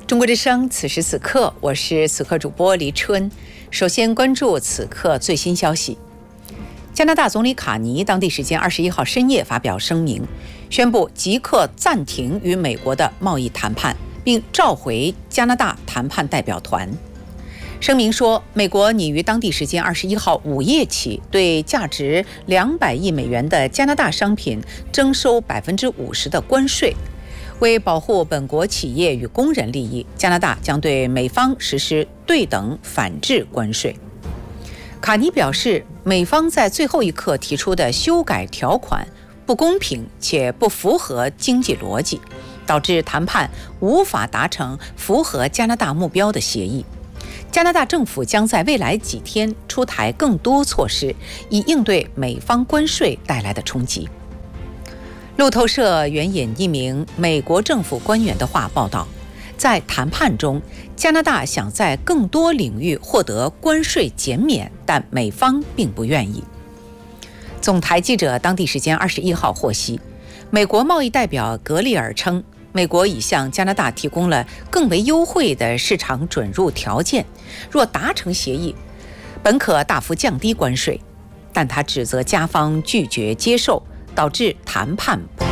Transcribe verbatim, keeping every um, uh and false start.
中国之声，此时此刻，我是此刻主播黎春。首先关注此刻最新消息。加拿大总理卡尼当地时间二十一号深夜发表声明，宣布即刻暂停与美国的贸易谈判，并召回加拿大谈判代表团。声明说，美国拟于当地时间二十一号午夜起对价值两百亿美元的加拿大商品征收百分之五十的关税。为保护本国企业与工人利益，加拿大将对美方实施对等反制关税。卡尼表示，美方在最后一刻提出的修改条款不公平且不符合经济逻辑，导致谈判无法达成符合加拿大目标的协议。加拿大政府将在未来几天出台更多措施，以应对美方关税带来的冲击。路透社援引一名美国政府官员的话报道，在谈判中，加拿大想在更多领域获得关税减免，但美方并不愿意。总台记者当地时间二十一号获悉，美国贸易代表格利尔称，美国已向加拿大提供了更为优惠的市场准入条件，若达成协议，本可大幅降低关税，但他指责加方拒绝接受，导致谈判不